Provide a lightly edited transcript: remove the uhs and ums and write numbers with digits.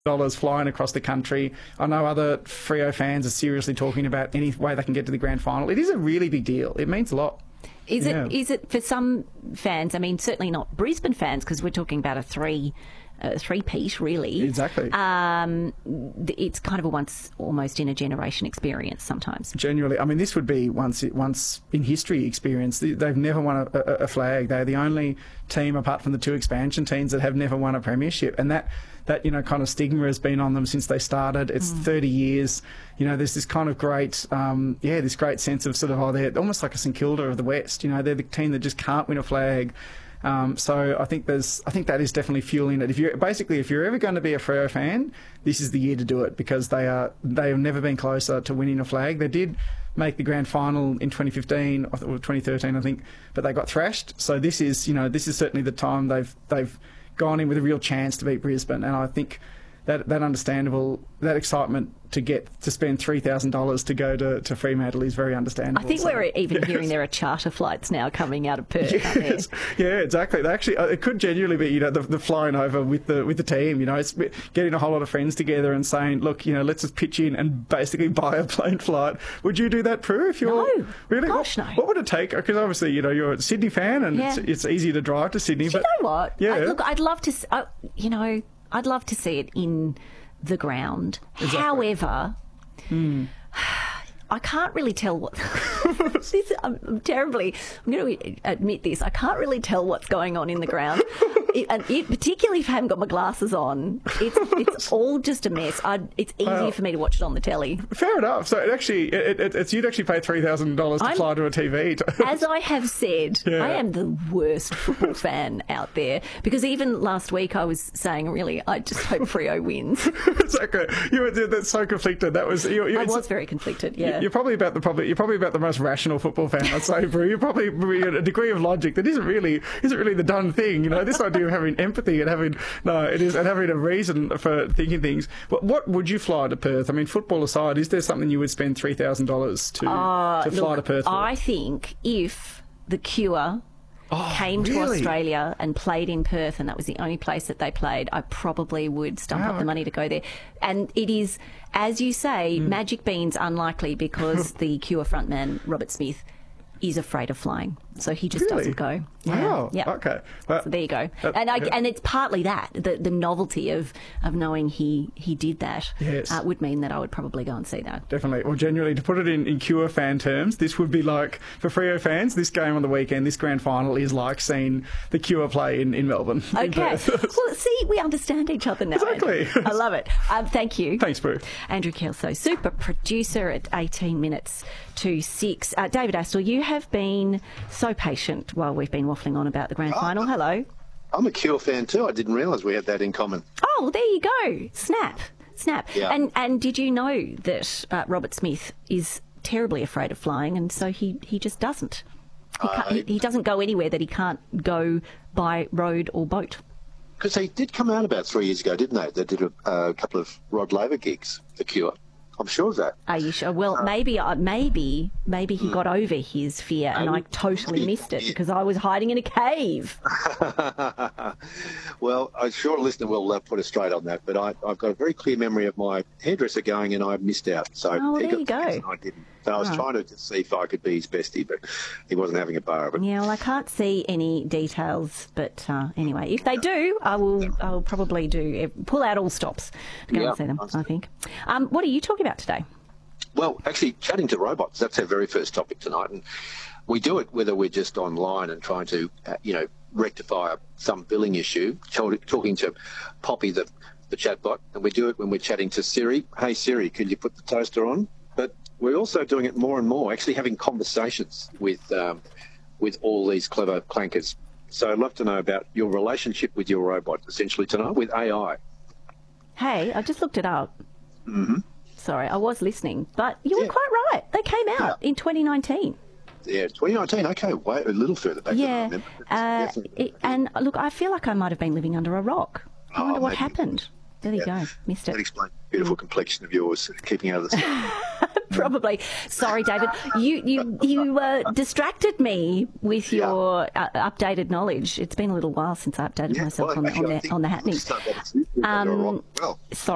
dollars flying across the country. I know other Freo fans are seriously talking about any way they can get to the grand final. It is a really big deal. It means a lot. Is it for some fans? I mean, certainly not Brisbane fans, because we're talking about a three-peat, really. Exactly. It's kind of a once almost in a generation experience sometimes. Genuinely, I mean, this would be once in history experience. They've never won a flag. They're the only team, apart from the two expansion teams, that have never won a premiership, and that kind of stigma has been on them since they started. It's 30 years. There's this kind of great, this great sense of sort of, they're almost like a St Kilda of the West. They're the team that just can't win a flag. So I think that is definitely fueling it. If you're ever going to be a Freo fan, this is the year to do it, because they have never been closer to winning a flag. They did make the grand final in 2015 or 2013, I think, but they got thrashed. So this is certainly the time they've gone in with a real chance to beat Brisbane, and I think that excitement to spend $3,000 to go to Fremantle is very understandable. I think we're even hearing there are charter flights now coming out of Perth. Yes. Yeah, exactly. They actually, it could genuinely be, the flying over with the team. It's getting a whole lot of friends together and saying, look, let's just pitch in and basically buy a plane flight. Would you do that, Prue? If you're no, really, gosh, no. What would it take? Because obviously, you're a Sydney fan, and it's easy to drive to Sydney. But you know what? Yeah. I'd love to. I'd love to see it in the ground. Exactly. However, I can't really tell what. I'm going to admit this. I can't really tell what's going on in the ground. Particularly if I haven't got my glasses on, it's all just a mess. It's easier for me to watch it on the telly. Fair enough. So you'd actually pay $3,000 to fly to a TV. As I have said, I am the worst football fan out there, because even last week I was saying, really, I just hope Freo wins. Exactly. That's so conflicted. I was very conflicted. Yeah. You're probably about the most rational football fan, I'd say, Brew. You're probably a degree of logic that isn't really the done thing. This idea of having empathy and having a reason for thinking things. What would you fly to Perth? I mean, football aside, is there something you would spend $3,000 to fly to Perth for? I think if the Cure came to Australia and played in Perth, and that was the only place that they played, I probably would stump up the money to go there. And it is, as you say, magic beans unlikely, because the Cure frontman, Robert Smith, is afraid of flying, so he just doesn't go. Wow. Yeah. Okay. So there you go. And it's partly that the novelty of knowing he did that would mean that I would probably go and see that. Definitely. Well, genuinely, to put it in Cure fan terms, this would be like, for Freo fans, this game on the weekend, this grand final, is like seeing the Cure play in Melbourne. Okay. Well, see, we understand each other now. Exactly. I love it. Thank you. Thanks, Boo. Andrew Kelso, super producer at 18 minutes to 6. David Astle, you have been so patient while we've been waffling on about the grand final. Hello. I'm a Cure fan too. I didn't realise we had that in common. Oh, well, there you go. Snap. Yeah. And did you know that Robert Smith is terribly afraid of flying, and so he just doesn't. He doesn't go anywhere that he can't go by road or boat. Because they did come out about 3 years ago, didn't they? They did a couple of Rod Laver gigs, the Cure. I'm sure of that. Are you sure? Well, maybe he got over his fear, and I totally missed it because I was hiding in a cave. Well, I'm sure a listener will put us straight on that, but I've got a very clear memory of my hairdresser going, and I missed out. So there you go. I didn't. So I was trying to see if I could be his bestie, but he wasn't having a bar of it. Yeah, well, I can't see any details, but anyway, if they do, I will probably pull out all stops to go and see them, I think. What are you talking about today? Well, actually, chatting to robots, that's our very first topic tonight, and we do it whether we're just online and trying to, rectify some billing issue, talking to Poppy, the chatbot, and we do it when we're chatting to Siri. Hey, Siri, could you put the toaster on? But we're also doing it more and more, actually having conversations with all these clever clankers. So I'd love to know about your relationship with your robot, essentially, tonight, with AI. Hey, I just looked it up. Mm-hmm. Sorry, I was listening, but you were quite right. They came out in 2019. Yeah, 2019. Okay, wait, a little further back than I remember. And look, I feel like I might have been living under a rock. I wonder what happened. There you go. Missed it. That explains the beautiful complexion of yours, keeping out of the sun. Probably. Sorry, David. You distracted me with your updated knowledge. It's been a little while since I updated myself on the happenings. Sorry.